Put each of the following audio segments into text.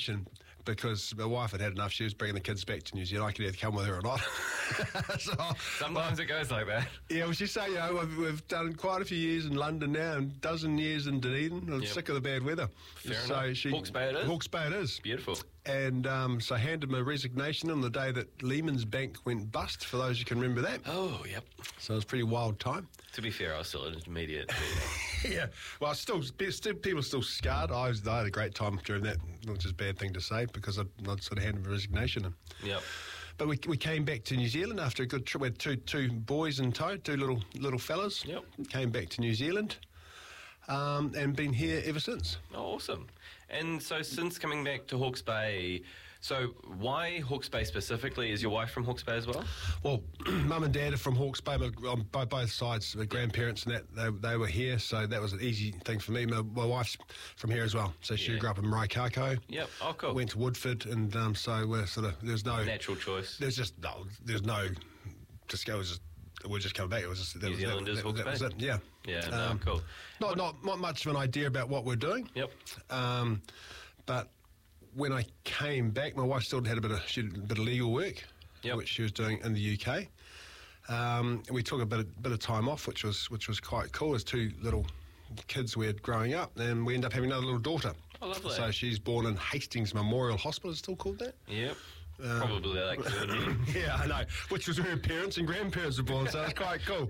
resignation because my wife had enough. She was bringing the kids back to New Zealand. I could either come with her or not. Sometimes it goes like that. Yeah, well, she's saying, we've done quite a few years in London now and a dozen years in Dunedin. I'm sick of the bad weather. Fair enough. Hawke's Bay it is. Hawke's Bay it is. Beautiful. And so I handed my resignation on the day that Lehman's Bank went bust, for those who can remember that. Oh, yep. So it was a pretty wild time. To be fair, I was still an intermediate. Yeah. Well, people are still scarred. I had a great time during that, which is a bad thing to say because I'd sort of handed my resignation in. Yep. But we came back to New Zealand after a good trip. We had two boys in tow, two little fellas. Yep. Came back to New Zealand and been here ever since. Oh, awesome. And so since coming back to Hawke's Bay, so why Hawke's Bay specifically? Is your wife from Hawke's Bay as well? Well, Mum and Dad are from Hawke's Bay by both sides. My grandparents and that, they were here, so that was an easy thing for me. My wife's from here as well, so she grew up in Maraikako. Yep. Oh, cool. Went to Woodford, and so we're sort of, there's no... Natural choice. There's no... Just go, we're just coming back. It was just New Zealanders, Hawke's Bay. That was it. Yeah. Yeah. No, cool. Not much of an idea about what we're doing. Yep. But when I came back, my wife still had a bit of legal work, which she was doing in the UK. We took a bit of time off, which was quite cool. There's two little kids we had growing up, and we ended up having another little daughter. Oh, lovely. So she's born in Hastings Memorial Hospital. Is it still called that? Yep. Probably like yeah, I know. Which was where her parents and grandparents were born, so it's quite cool.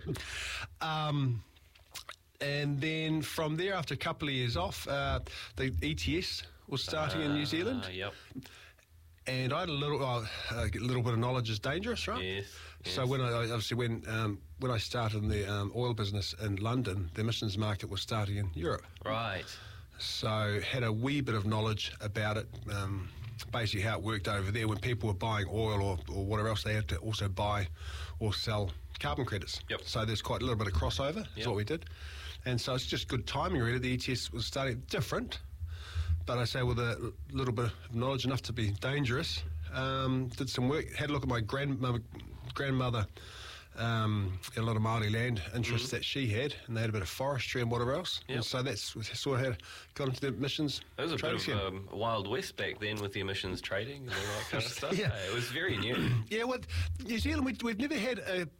And then from there, after a couple of years off, the ETS was starting in New Zealand. Yep. And I had a little bit of knowledge is dangerous, right? Yes. So when I started in the oil business in London, the emissions market was starting in Europe. Right. So had a wee bit of knowledge about it. Basically how it worked over there. When people were buying oil or whatever else, they had to also buy or sell carbon credits. Yep. So there's quite a little bit of crossover. That's what we did. And so it's just good timing, really. The ETS was starting different, but I say with a little bit of knowledge enough to be dangerous. Did some work, had a look at my grandmother, a lot of Māori land interests that she had, and they had a bit of forestry and whatever else. Yep. And so that's sort of got into the emissions. It was a bit of Wild West back then with the emissions trading and all that kind of stuff. Yeah. It was very new. Yeah, well, New Zealand, we've never had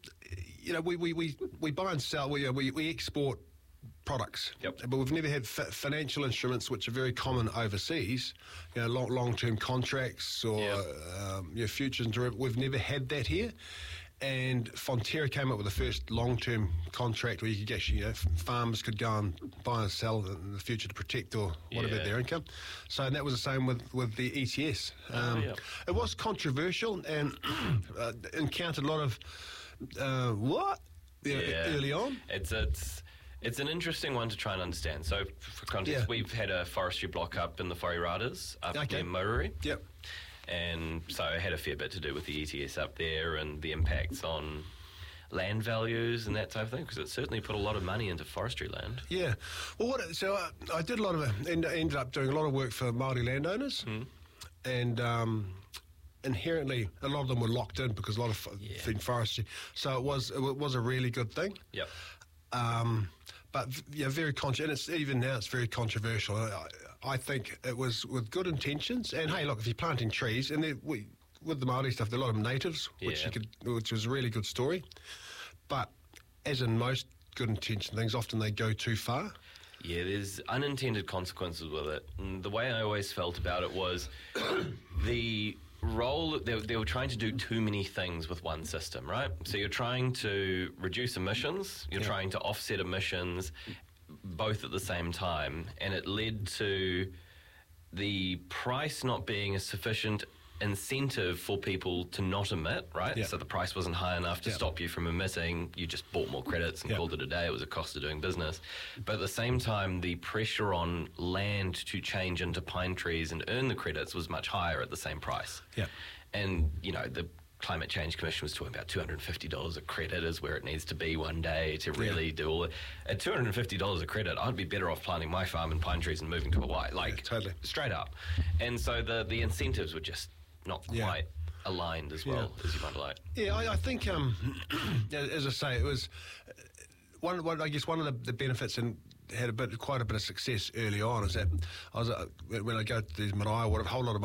we buy and sell, we export products, but we've never had financial instruments which are very common overseas, long-term contracts or futures and derivatives. We've never had that here. And Fonterra came up with the first long-term contract where you could actually, farmers could go and buy and sell in the future to protect or whatever their income. So and that was the same with the ETS. It was controversial and encountered a lot of early on. It's an interesting one to try and understand. So for context, we've had a forestry block up in the Whareiratas up near Maururi. Yep. And so it had a fair bit to do with the ETS up there and the impacts on land values and that type of thing, because it certainly put a lot of money into forestry land. Yeah. Well, I did a lot of it, ended up doing a lot of work for Māori landowners, and inherently a lot of them were locked in because a lot of in forestry. So it was a really good thing. Yep. But very and it's even now it's very controversial. I think it was with good intentions. And hey, look, if you're planting trees, and with the Māori stuff, there are a lot of natives, which was a really good story. But as in most good intention things, often they go too far. Yeah, there's unintended consequences with it. And the way I always felt about it was the role, they were trying to do too many things with one system, right? So you're trying to reduce emissions, you're trying to offset emissions, both at the same time, and it led to the price not being a sufficient incentive for people to not emit, right? So the price wasn't high enough to stop you from emitting. You just bought more credits and called it a day. It was a cost of doing business. But at the same time, the pressure on land to change into pine trees and earn the credits was much higher at the same price. And, the Climate Change Commission was talking about $250 a credit is where it needs to be one day to really do all it. At $250 a credit, I'd be better off planting my farm in pine trees and moving to Hawaii. Totally. Straight up. And so the incentives were just not quite aligned as well as you might like. Yeah, I think, as I say, it was one of the benefits and had quite a bit of success early on is that when I go to these marae, a whole lot of